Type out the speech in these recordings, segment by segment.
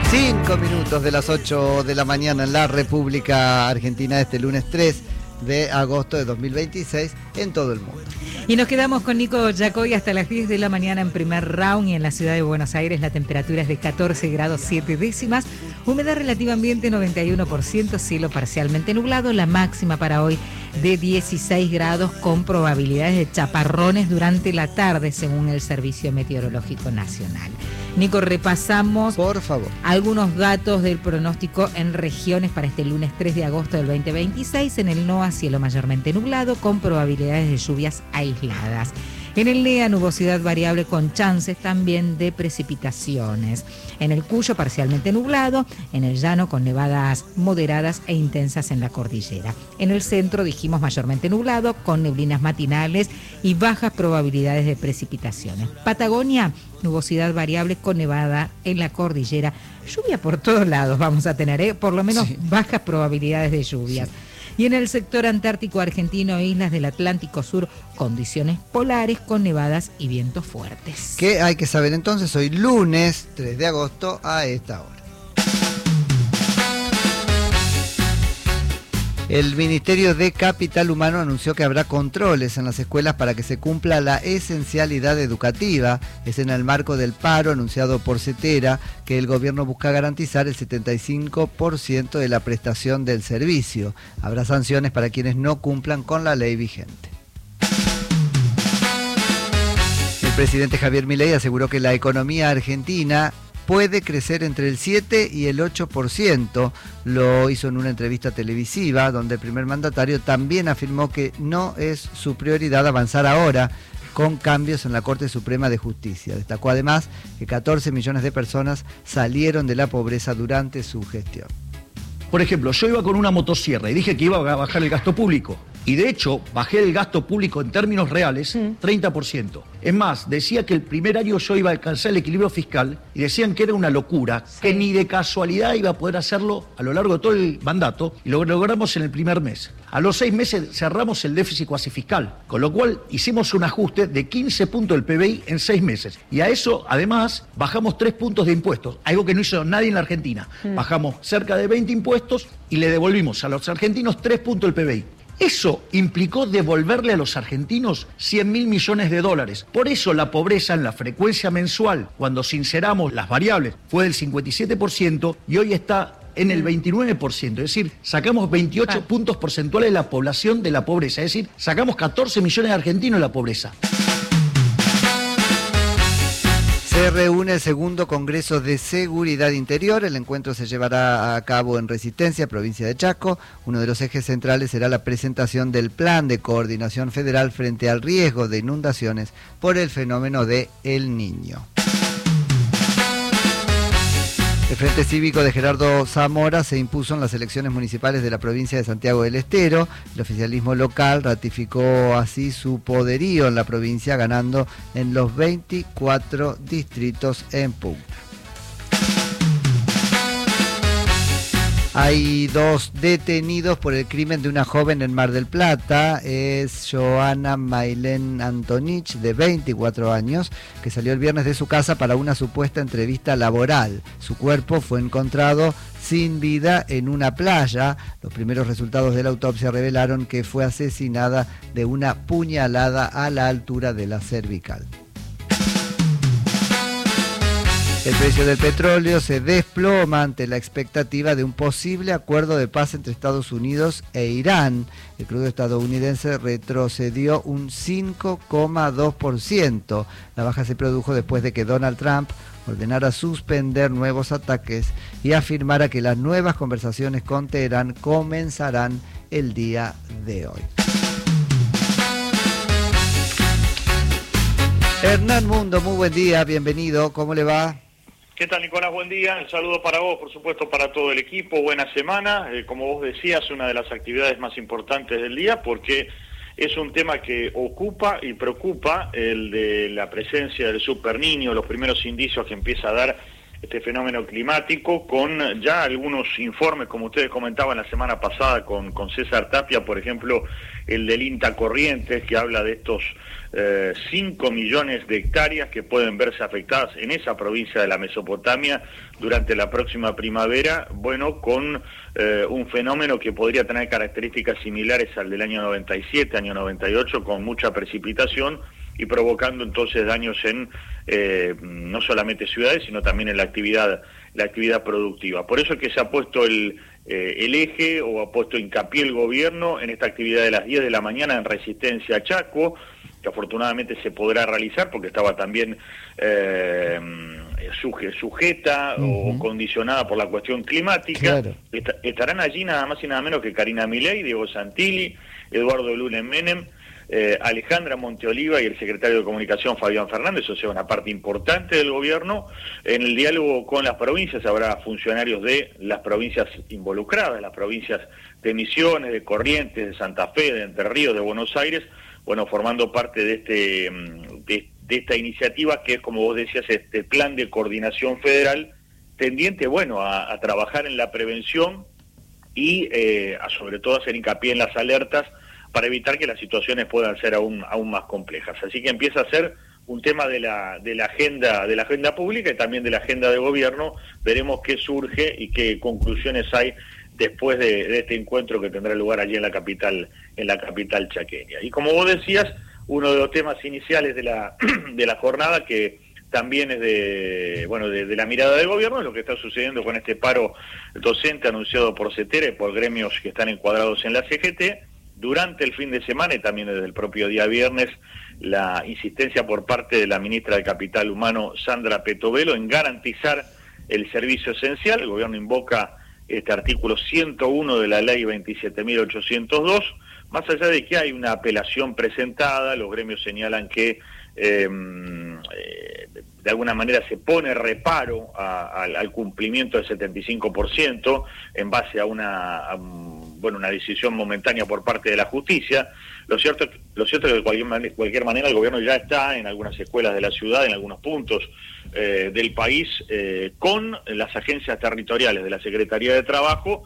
5 minutos de las 8 de la mañana en la República Argentina, este lunes 3 de agosto de 2026 en todo el mundo. Y nos quedamos con Nico Yacoy hasta las 10 de la mañana en primer round, y en la ciudad de Buenos Aires la temperatura es de 14 grados 7 décimas, humedad relativa ambiente 91%, cielo parcialmente nublado, la máxima para hoy de 16 grados con probabilidades de chaparrones durante la tarde según el Servicio Meteorológico Nacional. Nico, repasamos por favor algunos datos del pronóstico en regiones para este lunes 3 de agosto del 2026. En el NOA, cielo mayormente nublado con probabilidades de lluvias aisladas. En el NEA, nubosidad variable con chances también de precipitaciones. En el Cuyo, parcialmente nublado. En el Llano, con nevadas moderadas e intensas en la cordillera. En el centro, dijimos, mayormente nublado, con neblinas matinales y bajas probabilidades de precipitaciones. Patagonia, nubosidad variable con nevada en la cordillera. Lluvia por todos lados vamos a tener, por lo menos bajas probabilidades de lluvias. Sí. Y en el sector antártico argentino e islas del Atlántico Sur, condiciones polares con nevadas y vientos fuertes. ¿Qué hay que saber entonces hoy lunes 3 de agosto a esta hora? El Ministerio de Capital Humano anunció que habrá controles en las escuelas para que se cumpla la esencialidad educativa. Es en el marco del paro anunciado por CETERA que el gobierno busca garantizar el 75% de la prestación del servicio. Habrá sanciones para quienes no cumplan con la ley vigente. El presidente Javier Milei aseguró que la economía argentina puede crecer entre el 7 y el 8%. Lo hizo en una entrevista televisiva donde el primer mandatario también afirmó que no es su prioridad avanzar ahora con cambios en la Corte Suprema de Justicia. Destacó además que 14 millones de personas salieron de la pobreza durante su gestión. Por ejemplo, yo iba con una motosierra y dije que iba a bajar el gasto público. Y de hecho, bajé el gasto público en términos reales 30%. Es más, decía que el primer año yo iba a alcanzar el equilibrio fiscal y decían que era una locura, que ni de casualidad iba a poder hacerlo a lo largo de todo el mandato, y lo logramos en el primer mes. A los 6 meses cerramos el déficit cuasi fiscal, con lo cual hicimos un ajuste de 15 puntos del PBI en 6 meses. Y a eso, además, bajamos 3 puntos de impuestos, algo que no hizo nadie en la Argentina. Bajamos cerca de 20 impuestos y le devolvimos a los argentinos 3 puntos del PBI. Eso implicó devolverle a los argentinos 100.000 millones de dólares. Por eso la pobreza en la frecuencia mensual, cuando sinceramos las variables, fue del 57% y hoy está en el 29%. Es decir, sacamos 28 puntos porcentuales de la población de la pobreza. Es decir, sacamos 14 millones de argentinos de la pobreza. Se reúne el segundo Congreso de Seguridad Interior. El encuentro se llevará a cabo en Resistencia, provincia de Chaco. Uno de los ejes centrales será la presentación del Plan de Coordinación Federal frente al riesgo de inundaciones por el fenómeno de El Niño. El Frente Cívico de Gerardo Zamora se impuso en las elecciones municipales de la provincia de Santiago del Estero. El oficialismo local ratificó así su poderío en la provincia, ganando en los 24 distritos en pugna. Hay 2 detenidos por el crimen de una joven en Mar del Plata. Es Joana Mailén Antonich, de 24 años, que salió el viernes de su casa para una supuesta entrevista laboral. Su cuerpo fue encontrado sin vida en una playa. Los primeros resultados de la autopsia revelaron que fue asesinada de una puñalada a la altura de la cervical. El precio del petróleo se desploma ante la expectativa de un posible acuerdo de paz entre Estados Unidos e Irán. El crudo estadounidense retrocedió un 5,2%. La baja se produjo después de que Donald Trump ordenara suspender nuevos ataques y afirmara que las nuevas conversaciones con Teherán comenzarán el día de hoy. Hernán Mundo, muy buen día, bienvenido, ¿cómo le va? ¿Qué tal, Nicolás? Buen día. Un saludo para vos, por supuesto, para todo el equipo. Buena semana. Como vos decías, una de las actividades más importantes del día, porque es un tema que ocupa y preocupa, el de la presencia del Super Niño, los primeros indicios que empieza a dar este fenómeno climático, con ya algunos informes, como ustedes comentaban la semana pasada con César Tapia, por ejemplo, el del INTA Corrientes, que habla de estos 5 millones de hectáreas que pueden verse afectadas en esa provincia de la Mesopotamia durante la próxima primavera, bueno, con un fenómeno que podría tener características similares al del año 97, año 98, con mucha precipitación y provocando entonces daños en no solamente ciudades, sino también en la actividad productiva. Por eso es que se ha puesto el eje, o ha puesto hincapié el gobierno en esta actividad de las 10 de la mañana en Resistencia a Chaco, que afortunadamente se podrá realizar porque estaba también sujeta o condicionada por la cuestión climática. Claro. Estarán allí nada más y nada menos que Karina Milei, Diego Santilli, Eduardo Lulen Menem, Alejandra Monteoliva y el secretario de Comunicación Fabián Fernández, o sea, una parte importante del gobierno. En el diálogo con las provincias habrá funcionarios de las provincias involucradas, las provincias de Misiones, de Corrientes, de Santa Fe, de Entre Ríos, de Buenos Aires, bueno, formando parte de esta iniciativa que es, como vos decías, este plan de coordinación federal tendiente, bueno, a trabajar en la prevención y sobre todo hacer hincapié en las alertas para evitar que las situaciones puedan ser aún más complejas. Así que empieza a ser un tema de la agenda pública y también de la agenda de gobierno. Veremos qué surge y qué conclusiones hay después de este encuentro que tendrá lugar allí en la capital chaqueña. Y como vos decías, uno de los temas iniciales de la jornada, que también es de la mirada del gobierno, es lo que está sucediendo con este paro docente anunciado por CETERA y por gremios que están encuadrados en la CGT. Durante el fin de semana y también desde el propio día viernes, la insistencia por parte de la ministra de Capital Humano, Sandra Petovelo, en garantizar el servicio esencial. El gobierno invoca este artículo 101 de la ley 27.802, más allá de que hay una apelación presentada, los gremios señalan que de alguna manera se pone reparo al cumplimiento del 75% en base a una decisión momentánea por parte de la justicia. Lo cierto es que de cualquier manera el gobierno ya está en algunas escuelas de la ciudad, en algunos puntos del país, con las agencias territoriales de la Secretaría de Trabajo,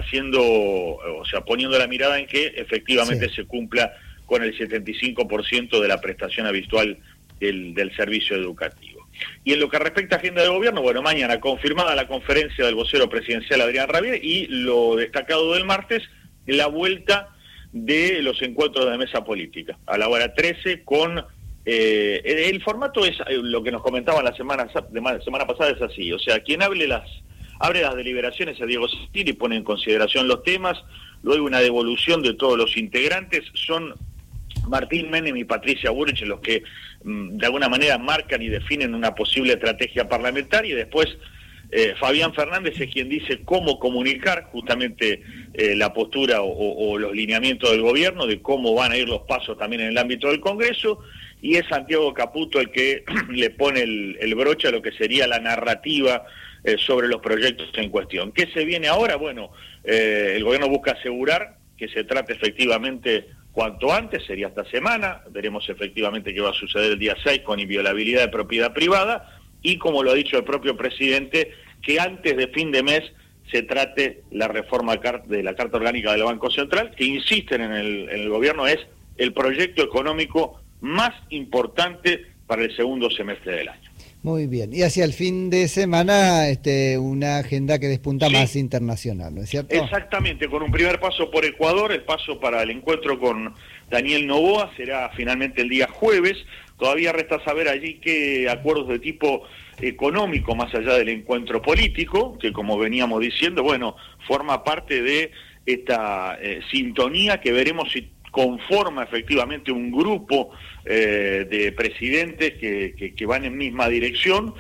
poniendo la mirada en que efectivamente se cumpla con el 75% de la prestación habitual del servicio educativo. Y en lo que respecta a agenda de gobierno, bueno, mañana confirmada la conferencia del vocero presidencial Adrián Rabier, y lo destacado del martes, la vuelta de los encuentros de mesa política a la hora 13 con el formato es lo que nos comentaban la semana pasada, es así, o sea, quien abre las deliberaciones a Diego Santilli y pone en consideración los temas, luego una devolución de todos los integrantes, son Martín Menem y Patricia Bullrich los que de alguna manera marcan y definen una posible estrategia parlamentaria, y después Fabián Fernández es quien dice cómo comunicar justamente la postura o los lineamientos del gobierno, de cómo van a ir los pasos también en el ámbito del Congreso, y es Santiago Caputo el que le pone el broche a lo que sería la narrativa sobre los proyectos en cuestión. ¿Qué se viene ahora? Bueno, el gobierno busca asegurar que se trate efectivamente cuanto antes, sería esta semana, veremos efectivamente qué va a suceder el día 6 con inviolabilidad de propiedad privada, y como lo ha dicho el propio presidente, que antes de fin de mes se trate la reforma de la Carta Orgánica del Banco Central, que insisten en el gobierno es el proyecto económico más importante para el segundo semestre del año. Muy bien, y hacia el fin de semana una agenda que despunta más internacional, ¿no es cierto? Exactamente, con un primer paso por Ecuador, el paso para el encuentro con Daniel Noboa será finalmente el día jueves. Todavía resta saber allí qué acuerdos de tipo económico, más allá del encuentro político, que como veníamos diciendo, bueno, forma parte de esta sintonía que veremos si conforma efectivamente un grupo de presidentes que van en misma dirección.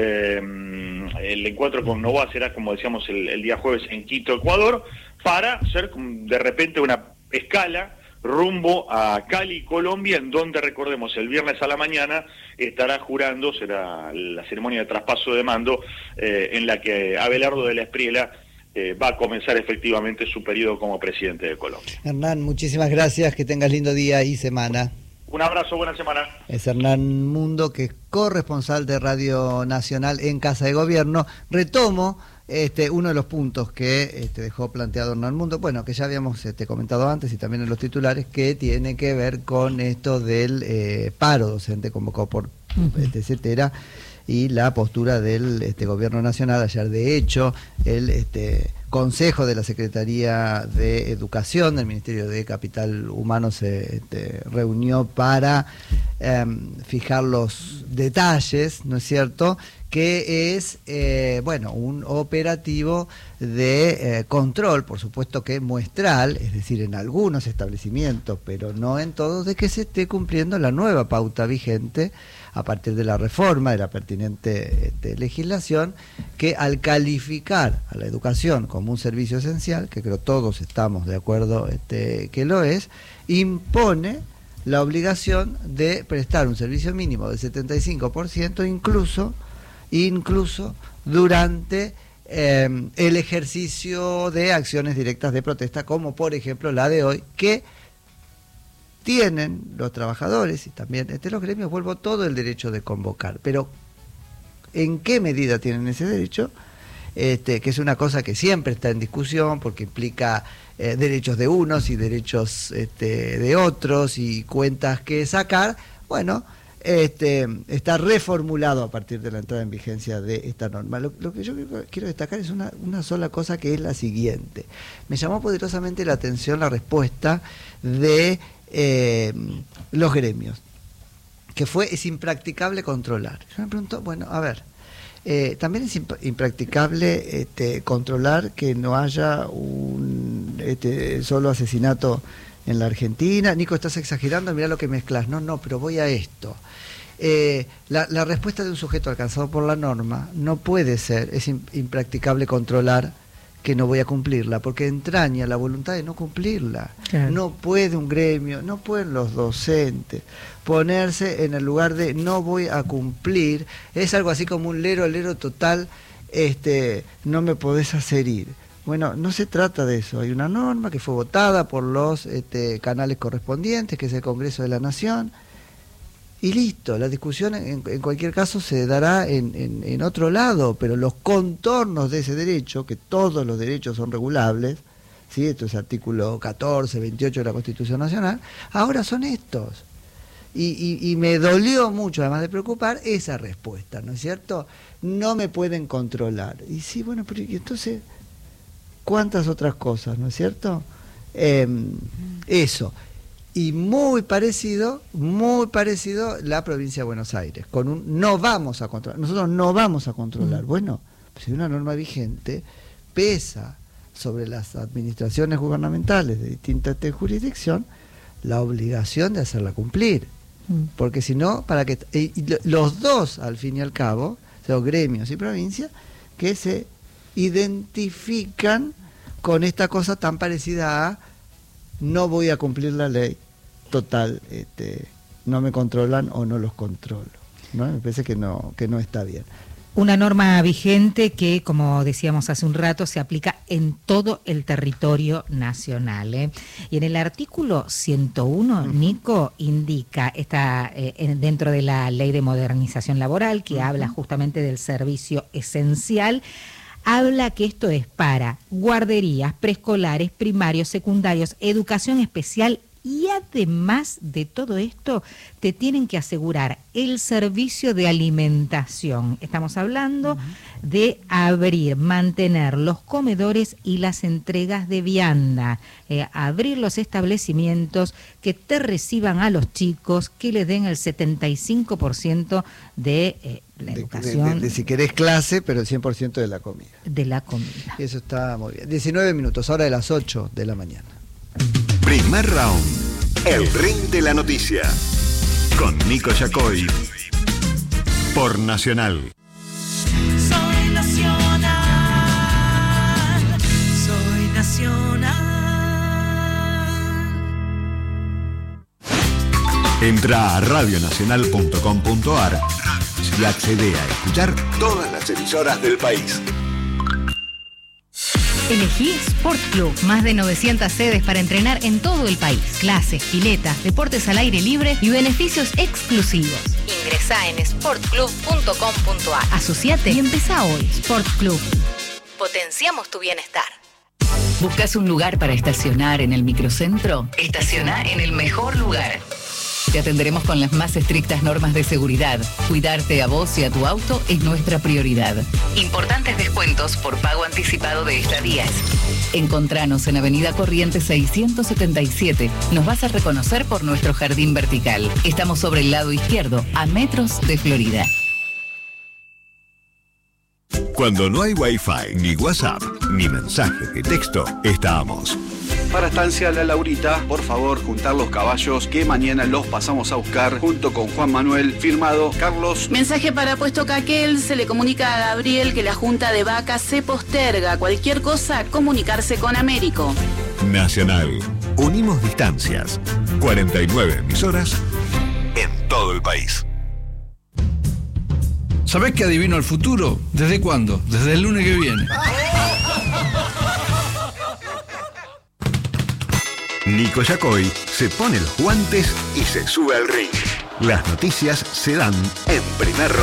El encuentro con Noboa será, como decíamos, el día jueves en Quito, Ecuador, para hacer de repente una escala rumbo a Cali, Colombia, en donde, recordemos, el viernes a la mañana estará jurando, será la ceremonia de traspaso de mando, en la que Abelardo de la Espriella va a comenzar efectivamente su periodo como presidente de Colombia. Hernán, muchísimas gracias, que tengas lindo día y semana. Un abrazo, buena semana. Es Hernán Mundo, que es corresponsal de Radio Nacional en Casa de Gobierno. Retomo uno de los puntos que dejó planteado Hernán Mundo, bueno, que ya habíamos comentado antes y también en los titulares, que tiene que ver con esto del paro docente convocado por CETERA y la postura del Gobierno Nacional. Ayer, de hecho, el Consejo de la Secretaría de Educación del Ministerio de Capital Humano se reunió para fijar los detalles, ¿no es cierto?, que es un operativo de control, por supuesto que muestral, es decir, en algunos establecimientos, pero no en todos, de que se esté cumpliendo la nueva pauta vigente a partir de la reforma de la pertinente legislación, que al calificar a la educación como un servicio esencial, que creo todos estamos de acuerdo que lo es, impone la obligación de prestar un servicio mínimo del 75%, incluso durante el ejercicio de acciones directas de protesta, como por ejemplo la de hoy, que tienen los trabajadores y también los gremios, todo el derecho de convocar. Pero ¿en qué medida tienen ese derecho? Que es una cosa que siempre está en discusión, porque implica derechos de unos y derechos de otros y cuentas que sacar. Bueno, está reformulado a partir de la entrada en vigencia de esta norma. Lo que yo quiero destacar es una sola cosa, que es la siguiente. Me llamó poderosamente la atención la respuesta de los gremios, que es impracticable controlar. Yo me pregunto, bueno, a ver, también es impracticable controlar que no haya un solo asesinato en la Argentina. Nico, estás exagerando, mirá lo que mezclas. No, pero voy a esto. La respuesta de un sujeto alcanzado por la norma no puede ser, es impracticable controlar que no voy a cumplirla, porque entraña la voluntad de no cumplirla. Claro. No puede un gremio, no pueden los docentes ponerse en el lugar de no voy a cumplir. Es algo así como un lero total, no me podés hacer ir. Bueno, no se trata de eso. Hay una norma que fue votada por los canales correspondientes, que es el Congreso de la Nación, y listo. La discusión en cualquier caso se dará en otro lado, pero los contornos de ese derecho, que todos los derechos son regulables, ¿sí? Esto es artículo 14, 28 de la Constitución Nacional, ahora son estos. Y me dolió mucho, además de preocupar, esa respuesta, ¿no es cierto? No me pueden controlar. Y sí, bueno, pero ¿y entonces cuántas otras cosas, ¿no es cierto? Eso. Y muy parecido la provincia de Buenos Aires, con no vamos a controlar. Nosotros no vamos a controlar. Bueno, pues hay una norma vigente, pesa sobre las administraciones gubernamentales de distinta jurisdicción la obligación de hacerla cumplir. Porque si no, para que los dos, al fin y al cabo, los gremios y provincias, que se identifican con esta cosa tan parecida a no voy a cumplir la ley, total, no me controlan o no los controlo, ¿no? Me parece que no está bien. Una norma vigente que, como decíamos hace un rato, se aplica en todo el territorio nacional, ¿eh? Y en el artículo 101, Nico, indica, dentro de la Ley de Modernización Laboral, que habla justamente del servicio esencial, habla que esto es para guarderías, preescolares, primarios, secundarios, educación especial, y además de todo esto te tienen que asegurar el servicio de alimentación. Estamos hablando de abrir, mantener los comedores y las entregas de vianda, abrir los establecimientos que te reciban a los chicos, que les den el 75% de la educación. De si querés clase, pero el 100% de la comida. De la comida. Eso está muy bien. 19 minutos, hora de las 8 de la mañana. Primer round. El ring de la noticia. Con Nico Yacoy. Por Nacional. Soy Nacional. Soy Nacional. Entra a radionacional.com.ar y accede a escuchar todas las emisoras del país. Elegí Sport Club. Más de 900 sedes para entrenar en todo el país. Clases, piletas, deportes al aire libre y beneficios exclusivos. Ingresá en sportclub.com.ar. Asociate y empezá hoy. Sport Club. Potenciamos tu bienestar. ¿Buscas un lugar para estacionar en el microcentro? Estaciona en el mejor lugar. Te atenderemos con las más estrictas normas de seguridad. Cuidarte a vos y a tu auto es nuestra prioridad. Importantes descuentos por pago anticipado de estadías. Encontranos en Avenida Corrientes 677. Nos vas a reconocer por nuestro jardín vertical. Estamos sobre el lado izquierdo, a metros de Florida. Cuando no hay Wi-Fi, ni WhatsApp, ni mensajes de texto, estamos. Para Estancia La Laurita, por favor, juntar los caballos que mañana los pasamos a buscar junto con Juan Manuel, firmado Carlos. Mensaje para Puesto Caquel, se le comunica a Gabriel que la junta de vacas se posterga. Cualquier cosa, comunicarse con Américo. Nacional. Unimos distancias. 49 emisoras en todo el país. ¿Sabés que adivino el futuro? ¿Desde cuándo? Desde el lunes que viene. Nico Yacoy se pone los guantes y se sube al ring. Las noticias se dan en Primer Round.